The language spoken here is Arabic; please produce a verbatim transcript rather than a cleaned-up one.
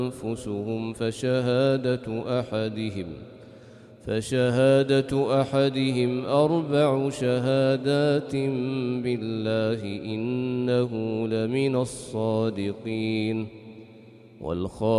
أنفسهم فشهادة أحدهم فشهادة أحدهم أربع شهادات بالله إنه لمن الصادقين.